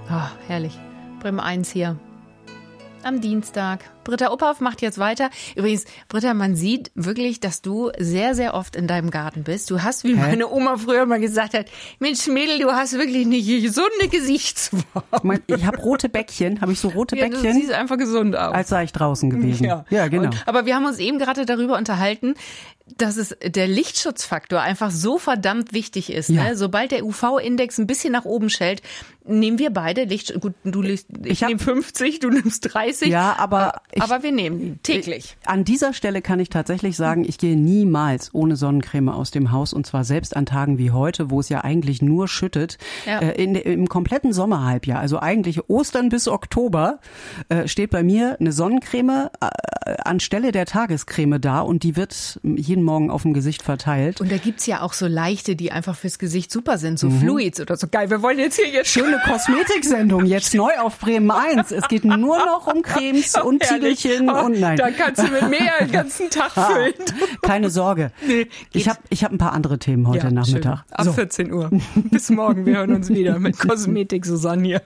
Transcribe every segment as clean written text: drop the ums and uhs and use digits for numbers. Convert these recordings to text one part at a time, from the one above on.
Oh, herrlich. Bremen 1 hier. Am Dienstag. Britta Uphoff macht jetzt weiter. Übrigens, Britta, man sieht wirklich, dass du sehr, sehr oft in deinem Garten bist. Du hast, wie meine Oma früher mal gesagt hat, Mensch Mädel, du hast wirklich eine gesunde Gesichtsform. Ich habe rote Bäckchen, habe ich so rote Bäckchen? Du siehst einfach gesund aus. Als sei ich draußen gewesen. Ja, genau. Aber wir haben uns eben gerade darüber unterhalten, dass es der Lichtschutzfaktor einfach so verdammt wichtig ist. Ja. Ne? Sobald der UV-Index ein bisschen nach oben schellt, nehmen wir beide Lichtschutz. Gut, ich nehme 50, du nimmst 30. Ja, aber wir nehmen die täglich. An dieser Stelle kann ich tatsächlich sagen, ich gehe niemals ohne Sonnencreme aus dem Haus, und zwar selbst an Tagen wie heute, wo es ja eigentlich nur schüttet. Ja. Im kompletten Sommerhalbjahr, also eigentlich Ostern bis Oktober, steht bei mir eine Sonnencreme anstelle der Tagescreme da, und die wird jeden Morgen auf dem Gesicht verteilt. Und da gibt's ja auch so leichte, die einfach fürs Gesicht super sind, so Fluids oder so. Geil, wir wollen jetzt hier schöne Kosmetiksendung, jetzt neu auf Bremen 1. Es geht nur noch um Cremes und Ziegelchen und nein. Da kannst du mit mir den ganzen Tag füllen. Keine Sorge. Nee, ich hab ein paar andere Themen heute Nachmittag. Schön. Ab 14 Uhr. Bis morgen, wir hören uns wieder mit Kosmetik Susanne hier.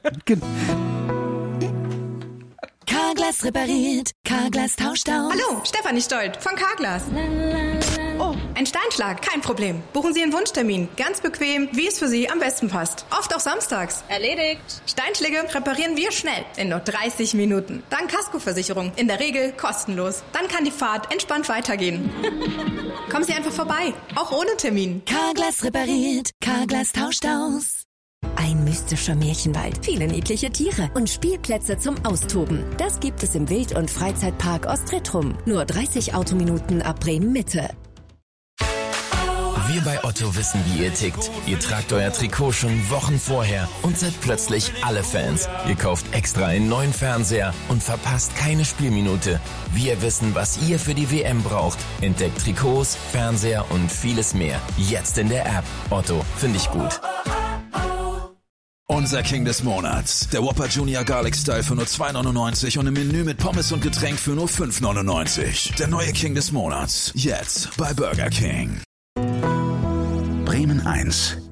Carglass repariert, Carglass tauscht aus. Hallo, Stefanie Stolt von Carglass. Oh, ein Steinschlag, kein Problem. Buchen Sie einen Wunschtermin, ganz bequem, wie es für Sie am besten passt. Oft auch samstags. Erledigt. Steinschläge reparieren wir schnell, in nur 30 Minuten. Dann Kaskoversicherung, in der Regel kostenlos. Dann kann die Fahrt entspannt weitergehen. Kommen Sie einfach vorbei, auch ohne Termin. Carglass repariert, Carglass tauscht aus. Ein mystischer Märchenwald, viele niedliche Tiere und Spielplätze zum Austoben. Das gibt es im Wild- und Freizeitpark Ostretrum. Nur 30 Autominuten ab Bremen-Mitte. Wir bei Otto wissen, wie ihr tickt. Ihr tragt euer Trikot schon Wochen vorher und seid plötzlich alle Fans. Ihr kauft extra einen neuen Fernseher und verpasst keine Spielminute. Wir wissen, was ihr für die WM braucht. Entdeckt Trikots, Fernseher und vieles mehr. Jetzt in der App. Otto, finde ich gut. Unser King des Monats. Der Whopper Junior Garlic Style für nur 2,99 und im Menü mit Pommes und Getränk für nur 5,99. Der neue King des Monats. Jetzt bei Burger King. Bremen 1.